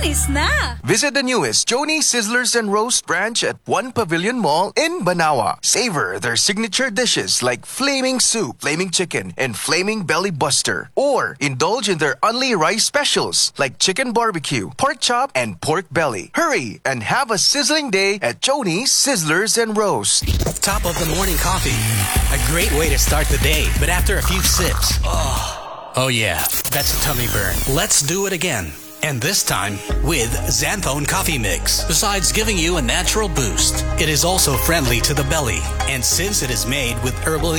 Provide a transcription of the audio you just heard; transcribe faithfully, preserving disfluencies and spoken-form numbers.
Chonies na! Visit the newest Chonies Sizzlers and Roast branch at One Pavilion Mall in Banawa. Savor their signature dishes like Flaming Soup, Flaming Chicken, and Flaming Belly Buster. Or indulge in their Only Rice specials like Chicken Barbecue, Pork Chop, and Pork Belly. Hurry and have a sizzling day at Chonies Sizzlers and Roast. Top of the morning coffee. A great way to start the day, but after a few sips, oh, oh yeah, that's a tummy burn. Let's do it again. And this time with Xanthone Coffee Mix. Besides giving you a natural boost, it is also friendly to the belly. And since it is made with herbal